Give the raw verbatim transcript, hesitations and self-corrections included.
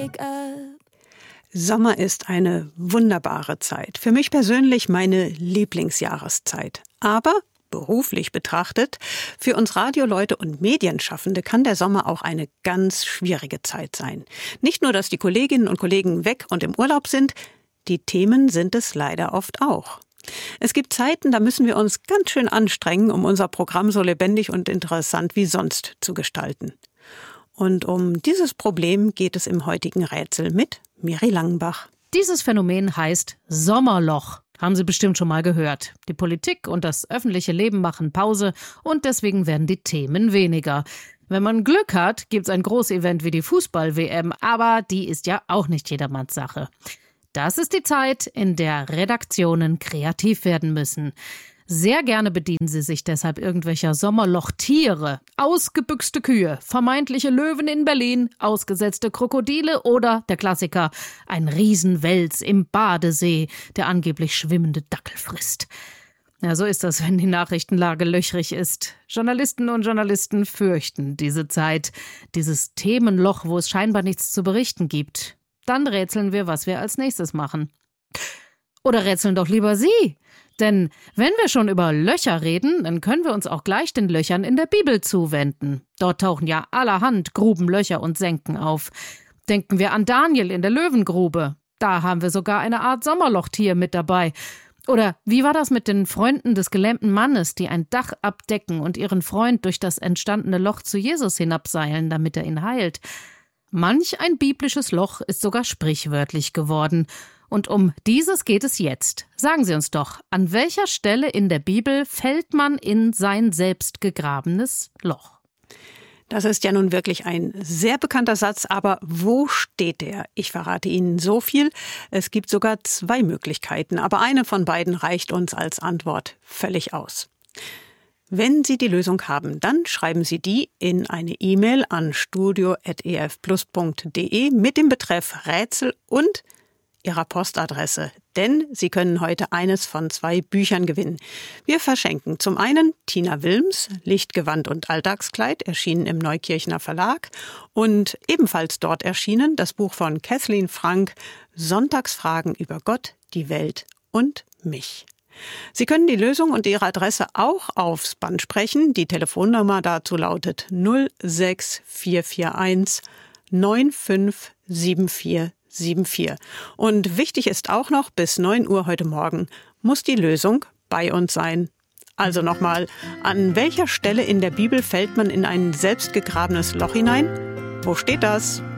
wake up. Sommer ist eine wunderbare Zeit. Für mich persönlich meine Lieblingsjahreszeit. Aber beruflich betrachtet, für uns Radioleute und Medienschaffende kann der Sommer auch eine ganz schwierige Zeit sein. Nicht nur, dass die Kolleginnen und Kollegen weg und im Urlaub sind, die Themen sind es leider oft auch. Es gibt Zeiten, da müssen wir uns ganz schön anstrengen, um unser Programm so lebendig und interessant wie sonst zu gestalten. Und um dieses Problem geht es im heutigen Rätsel mit Miri Langenbach. Dieses Phänomen heißt Sommerloch. Haben Sie bestimmt schon mal gehört. Die Politik und das öffentliche Leben machen Pause und deswegen werden die Themen weniger. Wenn man Glück hat, gibt's ein Großevent wie die Fußball-W M, aber die ist ja auch nicht jedermanns Sache. Das ist die Zeit, in der Redaktionen kreativ werden müssen. Sehr gerne bedienen sie sich deshalb irgendwelcher Sommerlochtiere. Ausgebüxte Kühe, vermeintliche Löwen in Berlin, ausgesetzte Krokodile oder der Klassiker, ein Riesenwels im Badesee, der angeblich schwimmende Dackel frisst. Ja, so ist das, wenn die Nachrichtenlage löchrig ist. Journalisten und Journalisten fürchten diese Zeit, dieses Themenloch, wo es scheinbar nichts zu berichten gibt. Dann rätseln wir, was wir als nächstes machen. Oder rätseln doch lieber Sie. Denn wenn wir schon über Löcher reden, dann können wir uns auch gleich den Löchern in der Bibel zuwenden. Dort tauchen ja allerhand Gruben, Löcher und Senken auf. Denken wir an Daniel in der Löwengrube. Da haben wir sogar eine Art Sommerlochtier mit dabei. Oder wie war das mit den Freunden des gelähmten Mannes, die ein Dach abdecken und ihren Freund durch das entstandene Loch zu Jesus hinabseilen, damit er ihn heilt? Manch ein biblisches Loch ist sogar sprichwörtlich geworden. Und um dieses geht es jetzt. Sagen Sie uns doch, an welcher Stelle in der Bibel fällt man in sein selbst gegrabenes Loch? Das ist ja nun wirklich ein sehr bekannter Satz, aber wo steht er? Ich verrate Ihnen so viel. Es gibt sogar zwei Möglichkeiten, aber eine von beiden reicht uns als Antwort völlig aus. Wenn Sie die Lösung haben, dann schreiben Sie die in eine E-Mail an studio at e f plus punkt d e mit dem Betreff Rätsel und Ihrer Postadresse, denn Sie können heute eines von zwei Büchern gewinnen. Wir verschenken zum einen Tina Wilms, Lichtgewand und Alltagskleid, erschienen im Neukirchner Verlag, und ebenfalls dort erschienen das Buch von Kathleen Frank, Sonntagsfragen über Gott, die Welt und mich. Sie können die Lösung und Ihre Adresse auch aufs Band sprechen. Die Telefonnummer dazu lautet null sechs vier vier eins neun fünf sieben vier sieben vier. Und wichtig ist auch noch, bis neun Uhr heute Morgen muss die Lösung bei uns sein. Also nochmal, an welcher Stelle in der Bibel fällt man in ein selbstgegrabenes Loch hinein? Wo steht das?